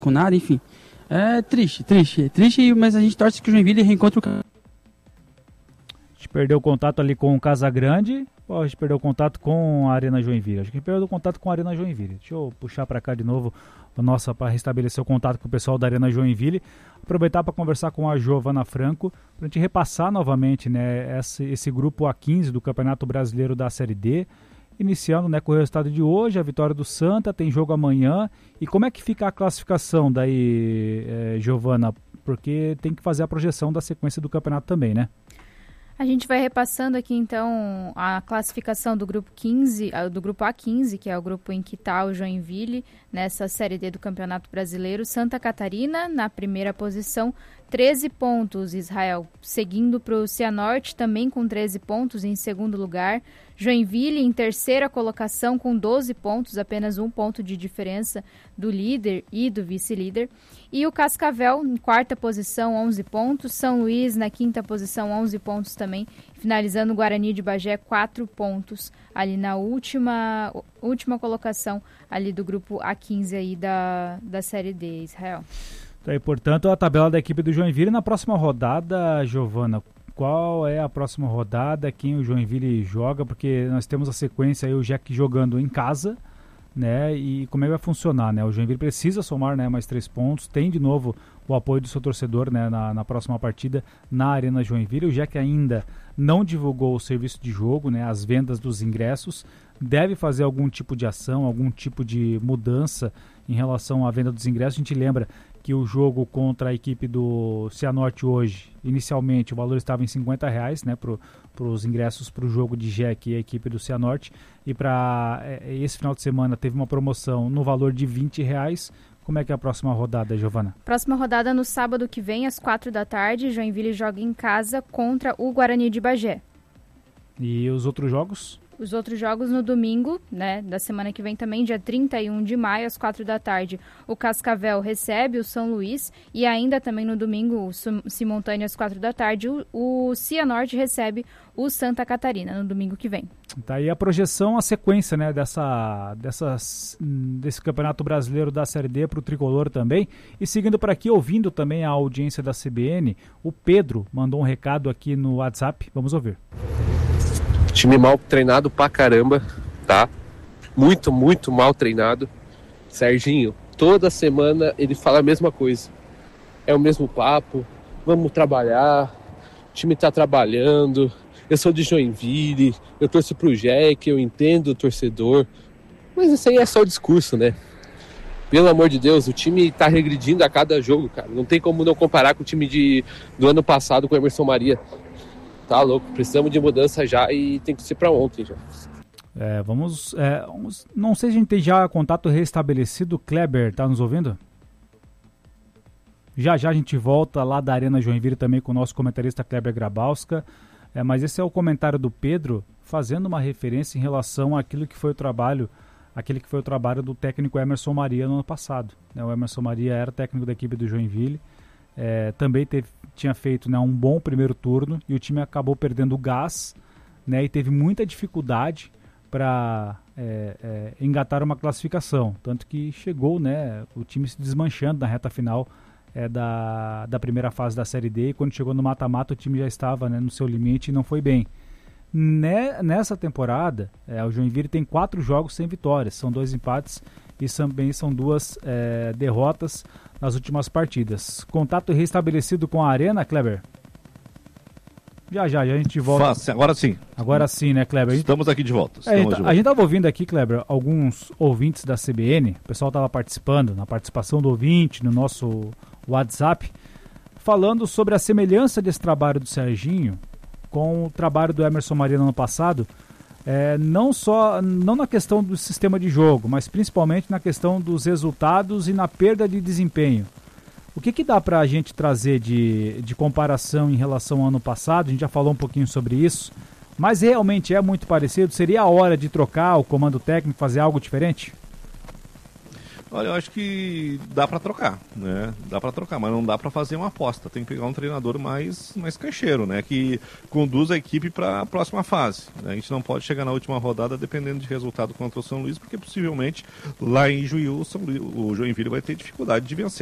com nada, enfim. É triste, mas a gente torce que o Joinville reencontre o... A gente perdeu o contato ali com o Casagrande, ou a gente perdeu o contato com a Arena Joinville? Acho que a gente perdeu o contato com a Arena Joinville. Deixa eu puxar para cá de novo para restabelecer o contato com o pessoal da Arena Joinville. Aproveitar para conversar com a Giovana Franco, para a gente repassar novamente, né, esse grupo A15 do Campeonato Brasileiro da Série D. Iniciando, né, com o resultado de hoje, a vitória do Santa, tem jogo amanhã. E como é que fica a classificação daí, Giovana? Porque tem que fazer a projeção da sequência do campeonato também, né? A gente vai repassando aqui, então, a classificação do grupo 15, do grupo A15, que é o grupo em que está o Joinville, nessa Série D do Campeonato Brasileiro. Santa Catarina, na primeira posição, 13 pontos, Israel, seguindo para o Cianorte, também com 13 pontos, em segundo lugar. Joinville em terceira colocação com 12 pontos, apenas um ponto de diferença do líder e do vice-líder. E o Cascavel em quarta posição, 11 pontos. São Luís na quinta posição, 11 pontos também. Finalizando o Guarani de Bagé, 4 pontos ali na última colocação ali do grupo A15 aí da Série D, Israel. Então, portanto, a tabela da equipe do Joinville na próxima rodada, Giovana. Qual é a próxima rodada, quem o Joinville joga, porque nós temos a sequência aí, o Jack jogando em casa, né, e como é que vai funcionar, né, o Joinville precisa somar, né, mais 3 pontos, tem de novo o apoio do seu torcedor, né, na próxima partida na Arena Joinville. O Jack ainda não divulgou o serviço de jogo, né, as vendas dos ingressos, deve fazer algum tipo de ação, algum tipo de mudança em relação à venda dos ingressos. A gente lembra que o jogo contra a equipe do Cianorte hoje, inicialmente o valor estava em R$50, né, para os ingressos para o jogo de Jack e a equipe do Cianorte, e para esse final de semana teve uma promoção no valor de R$20. Como é que é a próxima rodada, Giovana? Próxima rodada no sábado que vem, às 4h, Joinville joga em casa contra o Guarani de Bagé. E os outros jogos? Os outros jogos no domingo, né, da semana que vem também, dia 31 de maio, às 4h, o Cascavel recebe o São Luís, e ainda também no domingo, simultâneo às 4h, o Cianorte recebe o Santa Catarina, no domingo que vem. Tá aí a projeção, a sequência, né, desse Campeonato Brasileiro da Série D para o Tricolor também. E seguindo por aqui, ouvindo também a audiência da CBN, o Pedro mandou um recado aqui no WhatsApp, vamos ouvir. Time mal treinado pra caramba, tá? Muito, muito mal treinado. Serginho, toda semana ele fala a mesma coisa. É o mesmo papo, vamos trabalhar, o time tá trabalhando, eu sou de Joinville, eu torço pro Jack, eu entendo o torcedor. Mas isso aí é só o discurso, né? Pelo amor de Deus, o time tá regredindo a cada jogo, cara. Não tem como não comparar com o time do ano passado com o Emerson Maria. Tá louco, precisamos de mudança já e tem que ser para ontem já. Não sei se a gente tem já contato restabelecido. Kleber, tá nos ouvindo? Já a gente volta lá da Arena Joinville também com o nosso comentarista Kleber Grabowska. Mas esse é o comentário do Pedro, fazendo uma referência em relação àquilo que foi o trabalho, do técnico Emerson Maria no ano passado. O Emerson Maria era técnico da equipe do Joinville. Também tinha feito, né, um bom primeiro turno e o time acabou perdendo o gás, né, e teve muita dificuldade para engatar uma classificação, tanto que chegou, né, o time se desmanchando na reta final da primeira fase da Série D, e quando chegou no mata-mata o time já estava, né, no seu limite e não foi bem. Nessa temporada, o Joinville tem 4 jogos sem vitórias, são 2 empates e também são 2 derrotas nas últimas partidas. Contato restabelecido com a Arena, Kleber? Já a gente volta. Agora sim. Agora sim, né, Kleber? Estamos aqui de volta. A gente estava ouvindo aqui, Kleber, alguns ouvintes da CBN, o pessoal estava participando, na participação do ouvinte, no nosso WhatsApp, falando sobre a semelhança desse trabalho do Serginho com o trabalho do Emerson Maria no ano passado, não na questão do sistema de jogo, mas principalmente na questão dos resultados e na perda de desempenho. O que dá para a gente trazer de comparação em relação ao ano passado? A gente já falou um pouquinho sobre isso, mas realmente é muito parecido? Seria a hora de trocar o comando técnico, fazer algo diferente? Olha, eu acho que dá para trocar, né? Dá para trocar, mas não dá para fazer uma aposta. Tem que pegar um treinador mais cancheiro, né? Que conduza a equipe para a próxima fase. Né? A gente não pode chegar na última rodada dependendo de resultado contra o São Luís, porque possivelmente lá em Juiz o Joinville vai ter dificuldade de vencer.